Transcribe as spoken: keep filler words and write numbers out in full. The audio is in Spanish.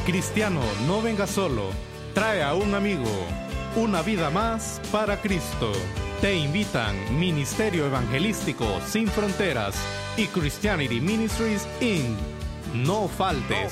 Cristiano, no venga solo, trae a un amigo. Una vida más para Cristo. Te invitan Ministerio Evangelístico Sin Fronteras y Christianity Ministries incorporated. No faltes.